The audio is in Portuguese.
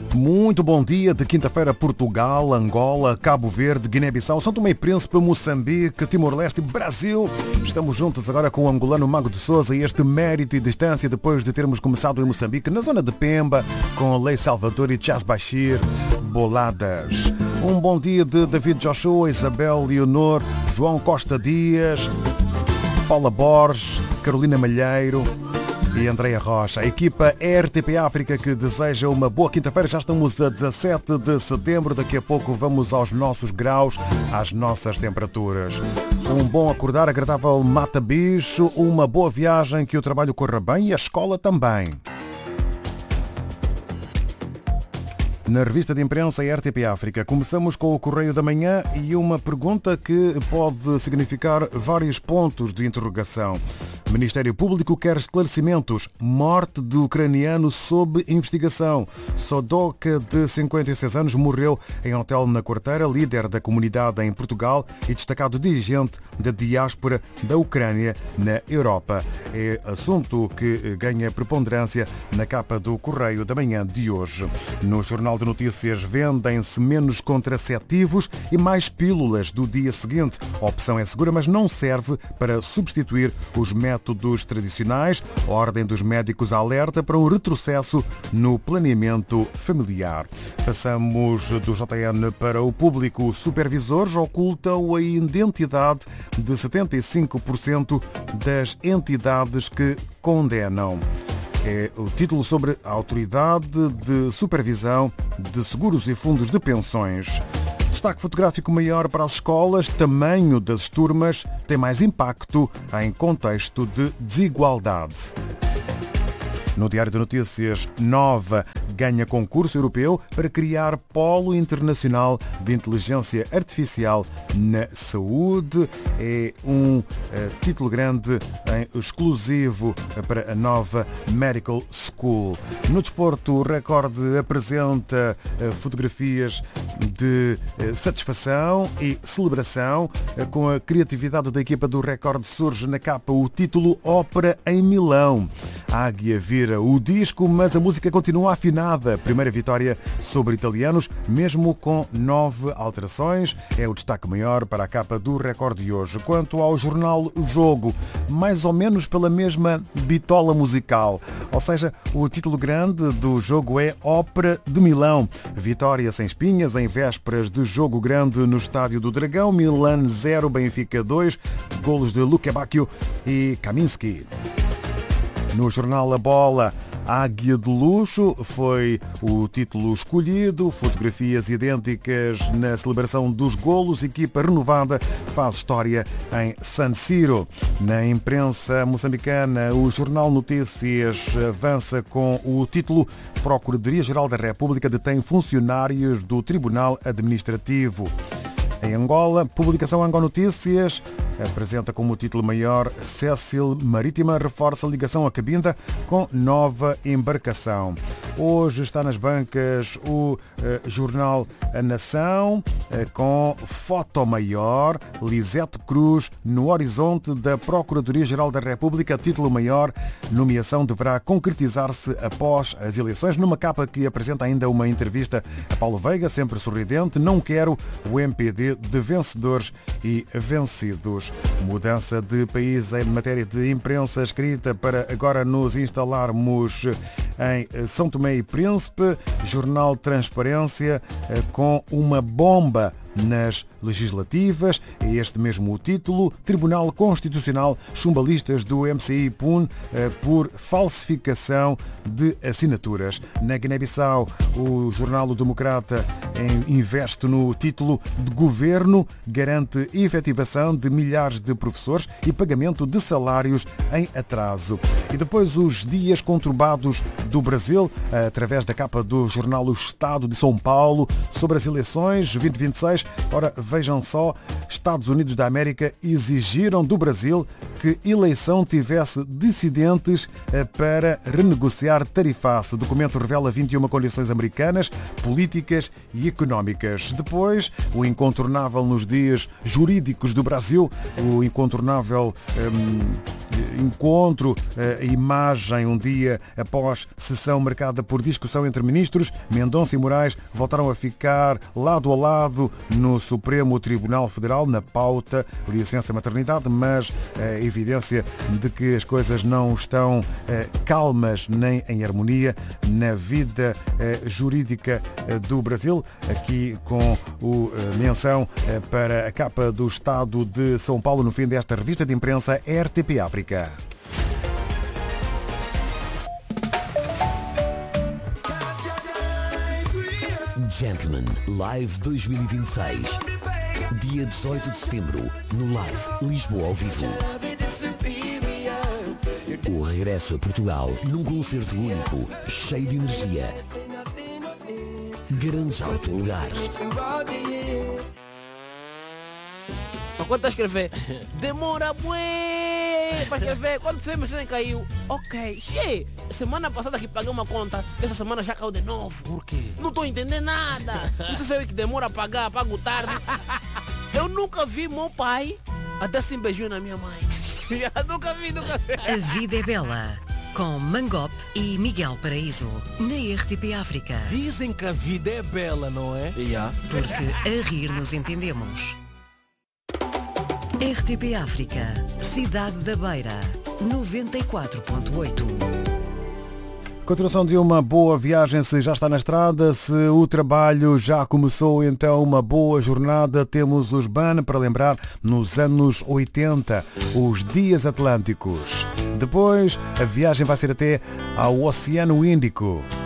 Muito bom dia de quinta-feira, Portugal, Angola, Cabo Verde, Guiné-Bissau, São Tomé e Príncipe, Moçambique, Timor-Leste e Brasil. Estamos juntos agora com o angolano Mago de Souza e este mérito e distância depois de termos começado em Moçambique, na zona de Pemba, com Lei Salvador e Chas Bashir, Boladas. Um bom dia de David Joshua, Isabel Leonor, João Costa Dias, Paula Borges, Carolina Malheiro e Andreia Rocha. A equipa RTP África que deseja uma boa quinta-feira. Já estamos a 17 de setembro. Daqui a pouco vamos aos nossos graus, às nossas temperaturas. Um bom acordar, agradável mata-bicho, uma boa viagem, que o trabalho corra bem e a escola também. Na revista de imprensa RTP África, começamos com o Correio da Manhã e uma pergunta que pode significar vários pontos de interrogação. Ministério Público quer esclarecimentos. Morte do ucraniano sob investigação. Sodoka, de 56 anos, morreu em hotel na Quarteira, líder da comunidade em Portugal e destacado dirigente da diáspora da Ucrânia na Europa. É assunto que ganha preponderância na capa do Correio da Manhã de hoje. No Jornal de Notícias, vendem-se menos contraceptivos e mais pílulas do dia seguinte. A opção é segura, mas não serve para substituir os métodos tradicionais. A Ordem dos Médicos alerta para um retrocesso no planeamento familiar. Passamos do JN para o Público. Os supervisores ocultam a identidade de 75% das entidades que condenam. É o título sobre a Autoridade de Supervisão de Seguros e Fundos de Pensões. Destaque fotográfico maior para as escolas. Tamanho das turmas tem mais impacto em contexto de desigualdade. No Diário de Notícias, Nova ganha concurso europeu para criar polo internacional de inteligência artificial na saúde. É um título grande em exclusivo para a Nova Medical School. No desporto, o Record apresenta fotografias de satisfação e celebração. Com a criatividade da equipa do Record surge na capa o título Ópera em Milão. A águia vira o disco, mas a música continua afinada. Primeira vitória sobre italianos, mesmo com 9 alterações. É o destaque maior para a capa do Record de hoje. Quanto ao jornal O Jogo, mais ou menos pela mesma bitola musical. Ou seja, o título grande do jogo é Ópera de Milão. Vitória sem espinhas em vésperas de jogo grande no Estádio do Dragão. Milan 0, Benfica 2. Golos de Luque Bacchio e Kaminski. No jornal A Bola, Águia de Luxo foi o título escolhido. Fotografias idênticas na celebração dos golos. Equipa renovada faz história em San Siro. Na imprensa moçambicana, o Jornal Notícias avança com o título Procuradoria-Geral da República detém funcionários do Tribunal Administrativo. Em Angola, publicação Angola Notícias apresenta como título maior Cécil Marítima reforça a ligação a Cabinda com nova embarcação. Hoje está nas bancas o jornal A Nação com foto maior, Lisete Cruz no horizonte da Procuradoria-Geral da República. Título maior, nomeação deverá concretizar-se após as eleições. Numa capa que apresenta ainda uma entrevista a Paulo Veiga, sempre sorridente. Não quero o MPD de vencedores e vencidos. Mudança de país em matéria de imprensa escrita para agora nos instalarmos em São Tomé e Príncipe. Jornal Transparência com uma bomba nas legislativas. É este mesmo o título. Tribunal Constitucional chumba listas do MCI-PUN por falsificação de assinaturas. Na Guiné-Bissau, o jornal O Democrata investe no título de Governo garante efetivação de milhares de professores e pagamento de salários em atraso. E depois os dias conturbados do Brasil, através da capa do jornal O Estado de São Paulo, sobre as eleições 2026. Ora, vejam só, Estados Unidos da América exigiram do Brasil que eleição tivesse dissidentes para renegociar tarifaço. O documento revela 21 condições americanas, políticas e económicas. Depois, o incontornável nos dias jurídicos do Brasil, o incontornável encontro, imagem um dia após sessão marcada por discussão entre ministros. Mendonça e Moraes voltaram a ficar lado a lado no Supremo Tribunal Federal, na pauta licença-maternidade, mas a evidência de que as coisas não estão calmas nem em harmonia na vida jurídica do Brasil. Aqui com menção para a capa do Estado de São Paulo no fim desta revista de imprensa RTP África. Gentleman Live 2026. Dia 18 de setembro, no Live Lisboa ao vivo. O regresso a Portugal num concerto único, cheio de energia. Garanto já o teu lugar. Mas quando está a escrever, demora bué para escrever. Quando você mensagem caiu, ok, che, semana passada que paguei uma conta, essa semana já caiu de novo. Por quê? Não estou entendendo nada. Você sabe que demora a pagar, pago tarde. Eu nunca vi meu pai a dar assim beijinho na minha mãe. Nunca vi. A Vida é Bela, com Mangop e Miguel Paraíso, na RTP África. Dizem que a vida é bela, não é? Porque a rir nos entendemos. RTP África, Cidade da Beira, 94.8. Continuação de uma boa viagem se já está na estrada, se o trabalho já começou, então uma boa jornada. Temos os BAN para lembrar nos anos 80, os Dias Atlânticos. Depois a viagem vai ser até ao Oceano Índico.